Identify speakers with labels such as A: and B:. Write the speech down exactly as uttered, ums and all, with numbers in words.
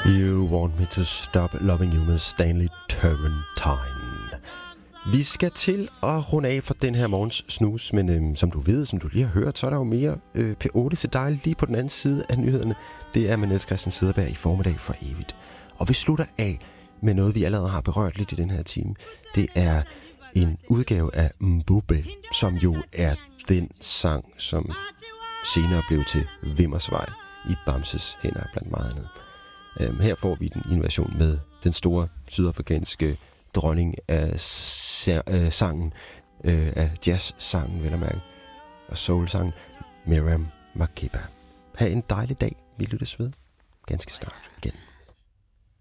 A: You Want Me To Stop Loving You med Stanley Turrentine. Vi skal til at runde af for den her morgens snus, men øhm, som du ved, som du lige har hørt, så er der jo mere øh, P otte til dig lige på den anden side af nyhederne. Det er med Niels Christian Cederberg i formiddag for evigt. Og vi slutter af med noget, vi allerede har berørt lidt i den her time. Det er en udgave af Mbube, som jo er den sang, som senere blev til Vimmersvej i Bamses hænder blandt meget andet. Øhm, her får vi den i en version med den store sydafrikanske dronning af sa- øh, sangen, øh, af jazz-sangen, vel at mærke, og soul-sangen, Miriam Makeba. Ha' en dejlig dag. Vi lyttes ved ganske snart igen.